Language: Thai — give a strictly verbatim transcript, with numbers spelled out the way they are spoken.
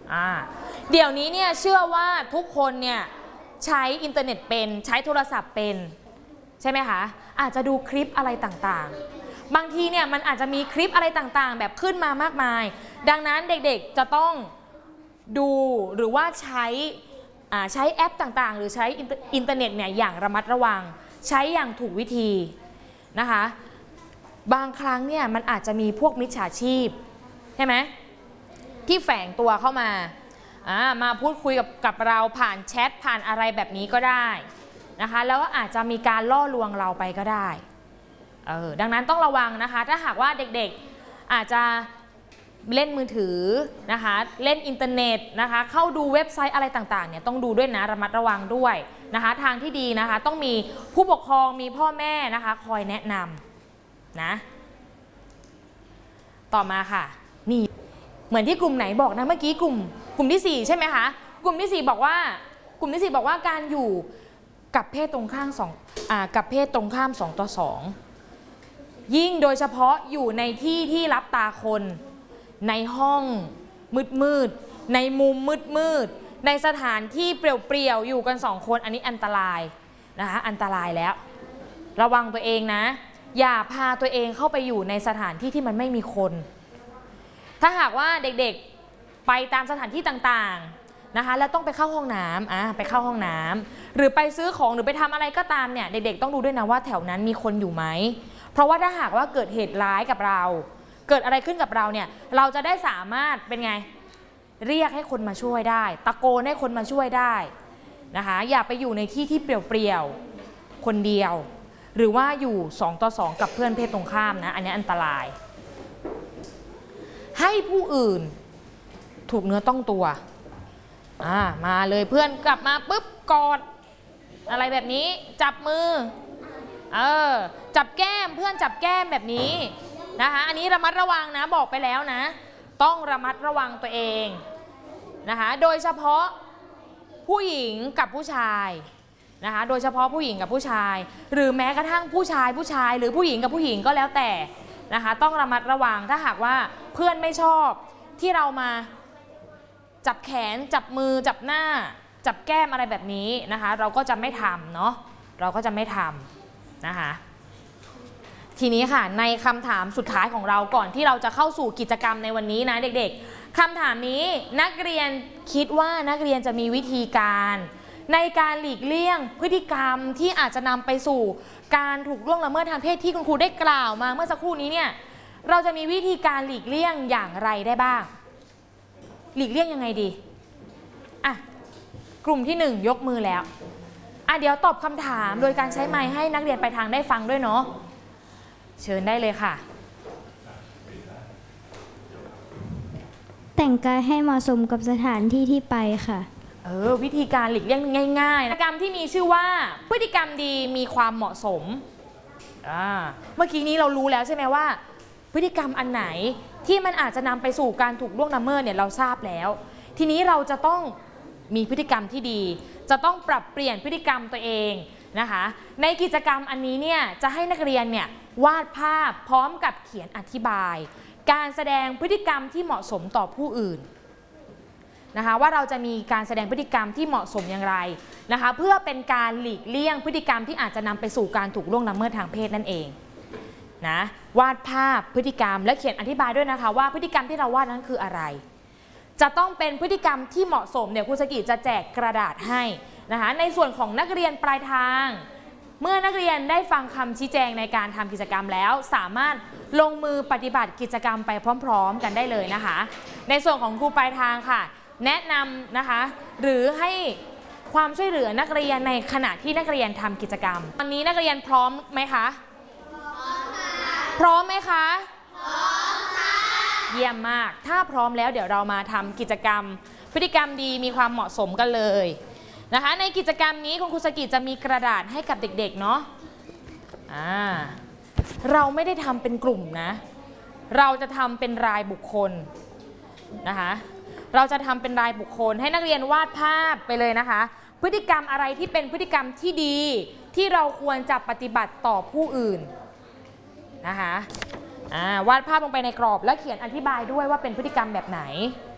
อ่าเดี๋ยวนี้เนี่ยเชื่อว่าทุกคนเนี่ยใช้อินเทอร์เน็ตเป็นใช้โทรศัพท์เป็นใช่ไหมคะอาจจะดูคลิปอะไรต่างๆบางทีเนี่ยมันอาจจะมีคลิปอะไรต่างๆแบบขึ้นมามากมายดังนั้นเด็กๆจะต้องดูหรือว่าใช้ใช้แอปต่างๆหรือใช้อินเทอร์เน็ตเนี่ยอย่างระมัดระวังใช้อย่างถูกวิธีนะคะบางครั้งเนี่ยมันอาจจะมีพวกมิจฉาชีพใช่ไหมที่แฝงตัวเข้ามามาพูดคุยกับกับเราผ่านแชทผ่านอะไรแบบนี้ก็ได้นะคะแล้วก็อาจจะมีการล่อลวงเราไปก็ได้เออดังนั้นต้องระวังนะคะถ้าหากว่าเด็กๆอาจจะเล่นมือถือนะคะเล่นอินเทอร์เน็ตนะคะเข้าดูเว็บไซต์อะไรต่างๆเนี่ยต้องดูด้วยนะระมัดระวังด้วยนะคะทางที่ดีนะคะต้องมีผู้ปกครองมีพ่อแม่นะคะคอยแนะนำนะต่อมาค่ะนี่เหมือนที่กลุ่มไหนบอกนะเมื่อกี้กลุ่มกลุ่มที่สี่ใช่ไหมคะกลุ่มที่สี่บอกว่ากลุ่มที่สี่บอกว่าการอยู่กับเพศตรงข้ามสองอ่ากับเพศตรงข้ามสองต่อสองยิ่งโดยเฉพาะอยู่ในที่ที่รับตาคนในห้องมืดมืดในมุมมืดมืดในสถานที่เปลี่ยวๆอยู่กันสองคนอันนี้อันตรายนะคะอันตรายแล้วระวังตัวเองนะอย่าพาตัวเองเข้าไปอยู่ในสถานที่ที่มันไม่มีคนถ้าหากว่าเด็กๆไปตามสถานที่ต่างๆนะคะแล้วต้องไปเข้าห้องน้ำอ่ะไปเข้าห้องน้ำหรือไปซื้อของหรือไปทำอะไรก็ตามเนี่ยเด็กๆต้องดูด้วยนะว่าแถวนั้นมีคนอยู่ไหมเพราะว่าถ้าหากว่าเกิดเหตุร้ายกับเราเกิดอะไรขึ้นกับเราเนี่ยเราจะได้สามารถเป็นไงเรียกให้คนมาช่วยได้ตะโกนให้คนมาช่วยได้นะคะอย่าไปอยู่ในที่ที่เปลี่ยวๆคนเดียวหรือว่าอยู่สองต่อสองกับเพื่อนเพศตรงข้ามนะอันนี้อันตรายให้ผู้อื่นถูกเนื้อต้องตัวอ่ามาเลยเพื่อนกลับมาปุ๊บกอดอะไรแบบนี้จับมือเออจับแก้มเพื่อนจับแก้มแบบนี้นะคะอันนี้ระมัดระวังนะบอกไปแล้วนะต้องระมัดระวังตัวเองนะคะโดยเฉพาะผู้หญิงกับผู้ชายนะคะโดยเฉพาะผู้หญิงกับผู้ชายหรือแม้กระทั่งผู้ชายผู้ชายหรือผู้หญิงกับผู้หญิงก็แล้วแต่นะคะต้องระมัดระวังถ้าหากว่าเพื่อนไม่ชอบที่เรามาจับแขนจับมือจับหน้าจับแก้มอะไรแบบนี้นะคะเราก็จะไม่ทำเนาะเราก็จะไม่ทำนะคะทีนี้ค่ะในคำถามสุดท้ายของเราก่อนที่เราจะเข้าสู่กิจกรรมในวันนี้นะเด็กๆคำถามนี้นักเรียนคิดว่านักเรียนจะมีวิธีการในการหลีกเลี่ยงพฤติกรรมที่อาจจะนำไปสู่การถูกล่วงละเมิดทางเพศที่คุณครูได้กล่าวมาเมื่อสักครู่นี้เนี่ยเราจะมีวิธีการหลีกเลี่ยงอย่างไรได้บ้างหลีกเลี่ยงยังไงดีอ่ะกลุ่มที่หนึ่งยกมือแล้วอ่ะเดี๋ยวตอบคำถามโดยการใช้ไมค์ให้นักเรียนไปทางได้ฟังด้วยเนาะเชิญได้เลยค่ะแต่งกายให้เหมาะสมกับสถานที่ที่ไปค่ะเออวิธีการหลีกเลี่ยงง่ายๆพฤติกรรมที่มีชื่อว่าพฤติกรรมดีมีความเหมาะสมอ่าเมื่อกี้นี้เรารู้แล้วใช่ไหมว่าพฤติกรรมอันไหนที่มันอาจจะนำไปสู่การถูกล่วงละเมิดเนี่ยเราทราบแล้วทีนี้เราจะต้องมีพฤติกรรมที่ดีจะต้องปรับเปลี่ยนพฤติกรรมตัวเองนะคะในกิจกรรมอันนี้เนี่ยจะให้นักเรียนเนี่ยวาดภาพพร้อมกับเขียนอธิบายการแสดงพฤติกรรมที่เหมาะสมต่อผู้อื่นนะคะว่าเราจะมีการแสดงพฤติกรรมที่เหมาะสมอย่างไรนะคะเพื่อเป็นการหลีกเลี่ยงพฤติกรรมที่อาจจะนำไปสู่การถูกล่วงละเมิดทางเพศนั่นเองนะวาดภาพพฤติกรรมและเขียนอธิบายด้วยนะคะว่าพฤติกรรมที่เราวาดนั้นคืออะไรจะต้องเป็นพฤติกรรมที่เหมาะสมเดี๋ยวครูสกิจะแจกกระดาษให้นะคะในส่วนของนักเรียนปลายทางเมื่อนักเรียนได้ฟังคำชี้แจงในการทำกิจกรรมแล้วสามารถลงมือปฏิบัติกิจกรรมไปพร้อมๆกันได้เลยนะคะในส่วนของครูปลายทางค่ะแนะนำนะคะหรือให้ความช่วยเหลือนักเรียนในขณะที่นักเรียนทำกิจกรรมตอนนี้นักเรียนพร้อมไหมคะพร้อมไหมคะพร้อมค่ะเยี่ยมมากถ้าพร้อมแล้วเดี๋ยวเรามาทำกิจกรรมพฤติกรรมดีมีความเหมาะสมกันเลยนะคะในกิจกรรมนี้คุณครูสกิจะมีกระดาษให้กับเด็กๆเนาะอ่าเราไม่ได้ทำเป็นกลุ่มนะเราจะทำเป็นรายบุคคลนะคะเราจะทำเป็นรายบุคคลให้นักเรียนวาดภาพไปเลยนะคะพฤติกรรมอะไรที่เป็นพฤติกรรมที่ดีที่เราควรจะปฏิบัติต่อผู้อื่นนะคะอ่าวาดภาพลงไปในกรอบแล้วเขียนอธิบายด้วยว่าเป็นพฤติกรรมแบบไหน